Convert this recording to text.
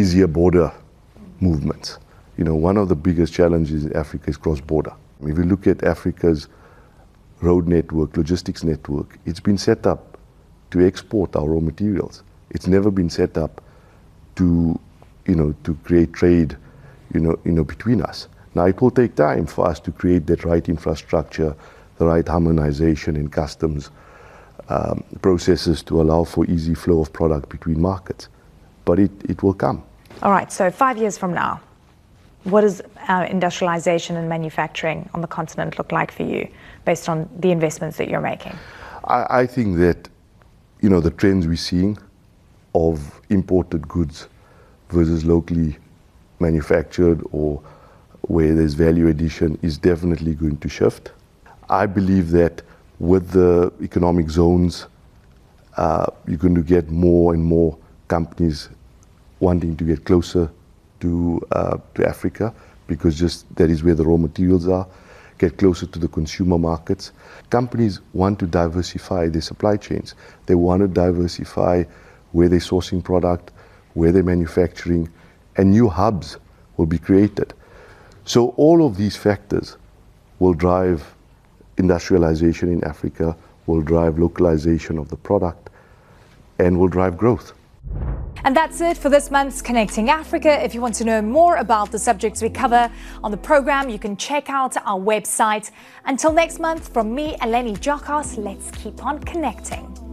easier border movements. You know, one of the biggest challenges in Africa is cross-border. If you look at Africa's road network, logistics network, it's been set up to export our raw materials. It's never been set up to, to create trade, between us. Now, it will take time for us to create that right infrastructure, the right harmonization in customs processes to allow for easy flow of product between markets. But it will come. All right, so 5 years from now, what does industrialization and manufacturing on the continent look like for you based on the investments that you're making? I think that, the trends we're seeing of imported goods versus locally manufactured or where there's value addition is definitely going to shift. I believe that with the economic zones, you're going to get more and more companies wanting to get closer to Africa, because just that is where the raw materials are, get closer to the consumer markets. Companies want to diversify their supply chains. They want to diversify where they're sourcing product, where they're manufacturing, and new hubs will be created. So all of these factors will drive industrialization in Africa, will drive localization of the product, and will drive growth. And that's it for this month's Connecting Africa. If you want to know more about the subjects we cover on the program, you can check out our website. Until next month, from me, Eleni Giokos, let's keep on connecting.